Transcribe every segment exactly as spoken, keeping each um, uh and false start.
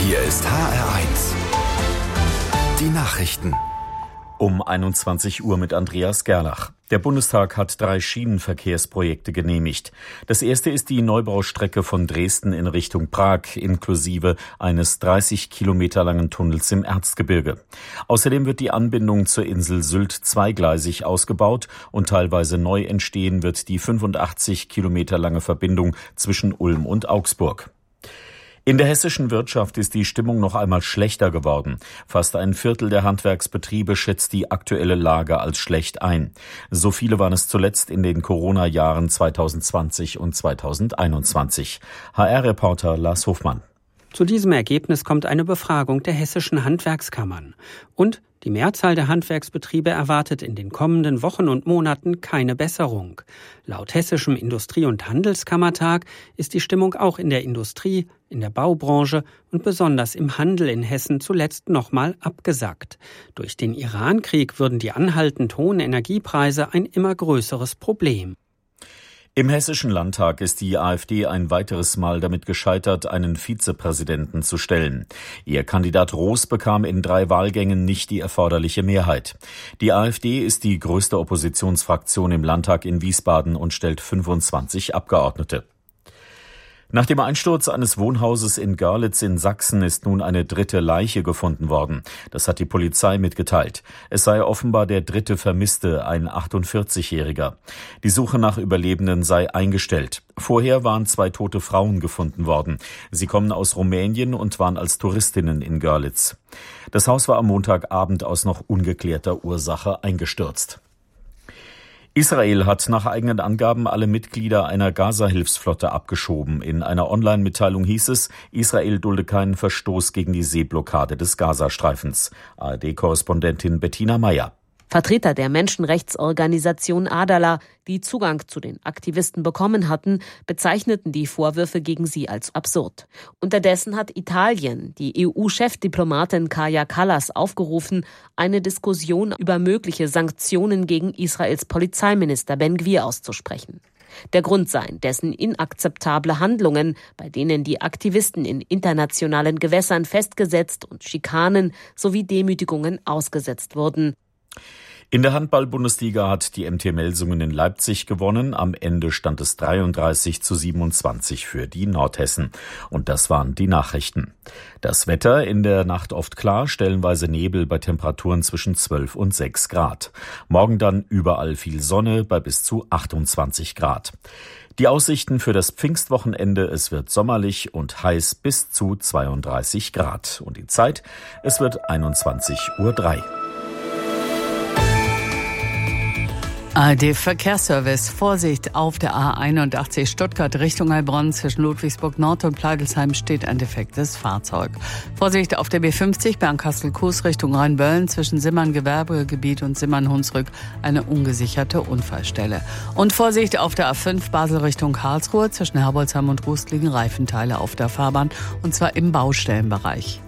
Hier ist H R eins. Die Nachrichten. Um einundzwanzig Uhr mit Andreas Gerlach. Der Bundestag hat drei Schienenverkehrsprojekte genehmigt. Das erste ist die Neubaustrecke von Dresden in Richtung Prag, inklusive eines dreißig Kilometer langen Tunnels im Erzgebirge. Außerdem wird die Anbindung zur Insel Sylt zweigleisig ausgebaut und teilweise neu entstehen wird die fünfundachtzig Kilometer lange Verbindung zwischen Ulm und Augsburg. In der hessischen Wirtschaft ist die Stimmung noch einmal schlechter geworden. Fast ein Viertel der Handwerksbetriebe schätzt die aktuelle Lage als schlecht ein. So viele waren es zuletzt in den Corona-Jahren zweitausendzwanzig und zweitausendeinundzwanzig. H R-Reporter Lars Hofmann. Zu diesem Ergebnis kommt eine Befragung der hessischen Handwerkskammern. Und die Mehrzahl der Handwerksbetriebe erwartet in den kommenden Wochen und Monaten keine Besserung. Laut Hessischem Industrie- und Handelskammertag ist die Stimmung auch in der Industrie, in der Baubranche und besonders im Handel in Hessen zuletzt nochmal abgesackt. Durch den Iran-Krieg würden die anhaltend hohen Energiepreise ein immer größeres Problem. Im Hessischen Landtag ist die AfD ein weiteres Mal damit gescheitert, einen Vizepräsidenten zu stellen. Ihr Kandidat Roos bekam in drei Wahlgängen nicht die erforderliche Mehrheit. Die AfD ist die größte Oppositionsfraktion im Landtag in Wiesbaden und stellt fünfundzwanzig Abgeordnete. Nach dem Einsturz eines Wohnhauses in Görlitz in Sachsen ist nun eine dritte Leiche gefunden worden. Das hat die Polizei mitgeteilt. Es sei offenbar der dritte Vermisste, ein achtundvierzigjähriger. Die Suche nach Überlebenden sei eingestellt. Vorher waren zwei tote Frauen gefunden worden. Sie kommen aus Rumänien und waren als Touristinnen in Görlitz. Das Haus war am Montagabend aus noch ungeklärter Ursache eingestürzt. Israel hat nach eigenen Angaben alle Mitglieder einer Gaza-Hilfsflotte abgeschoben. In einer Online-Mitteilung hieß es, Israel dulde keinen Verstoß gegen die Seeblockade des Gazastreifens. A R D-Korrespondentin Bettina Meyer. Vertreter der Menschenrechtsorganisation Adala, die Zugang zu den Aktivisten bekommen hatten, bezeichneten die Vorwürfe gegen sie als absurd. Unterdessen hat Italien die E U-Chefdiplomatin Kaja Kallas aufgerufen, eine Diskussion über mögliche Sanktionen gegen Israels Polizeiminister Ben-Gvir auszusprechen. Der Grund seien dessen inakzeptable Handlungen, bei denen die Aktivisten in internationalen Gewässern festgesetzt und Schikanen sowie Demütigungen ausgesetzt wurden. In der Handball-Bundesliga hat die M T Melsungen in Leipzig gewonnen. Am Ende stand es dreiunddreißig zu siebenundzwanzig für die Nordhessen. Und das waren die Nachrichten. Das Wetter in der Nacht oft klar, stellenweise Nebel bei Temperaturen zwischen zwölf und sechs Grad. Morgen dann überall viel Sonne bei bis zu achtundzwanzig Grad. Die Aussichten für das Pfingstwochenende: es wird sommerlich und heiß bis zu zweiunddreißig Grad. Und die Zeit: es wird einundzwanzig Uhr drei. A R D-Verkehrsservice. Vorsicht auf der A einundachtzig Stuttgart Richtung Heilbronn. Zwischen Ludwigsburg Nord und Pleidelsheim steht ein defektes Fahrzeug. Vorsicht auf der B fünfzig Bernkastel-Kues Richtung Rheinböllen. Zwischen Simmern-Gewerbegebiet und Simmern-Hunsrück eine ungesicherte Unfallstelle. Und Vorsicht auf der A fünf Basel Richtung Karlsruhe. Zwischen Herbolzheim und Rust liegen Reifenteile auf der Fahrbahn, und zwar im Baustellenbereich.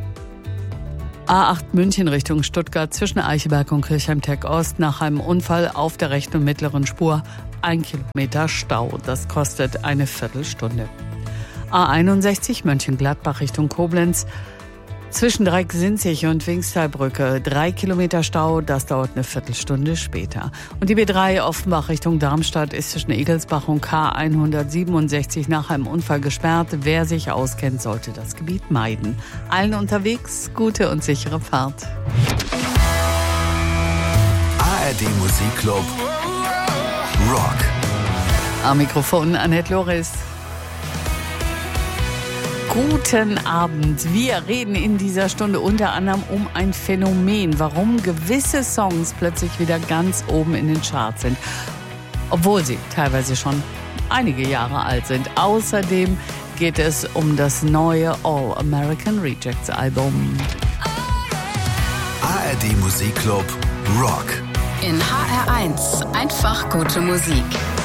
A acht München Richtung Stuttgart zwischen Eicheberg und Kirchheim-Teck-Ost nach einem Unfall auf der rechten und mittleren Spur. Ein Kilometer Stau, das kostet eine Viertelstunde. A einundsechzig Mönchengladbach Richtung Koblenz zwischen Dreieck-Sinzig und Wingstalbrücke. Drei Kilometer Stau, das dauert eine Viertelstunde später. Und die B drei Offenbach Richtung Darmstadt ist zwischen Egelsbach und K hundertsiebenundsechzig nach einem Unfall gesperrt. Wer sich auskennt, sollte das Gebiet meiden. Allen unterwegs gute und sichere Fahrt. A R D Musikclub Rock. Am Mikrofon Annette Loris. Guten Abend. Wir reden in dieser Stunde unter anderem um ein Phänomen, warum gewisse Songs plötzlich wieder ganz oben in den Charts sind, obwohl sie teilweise schon einige Jahre alt sind. Außerdem geht es um das neue All American Rejects Album. A R D Musikclub Rock. In H R eins einfach gute Musik.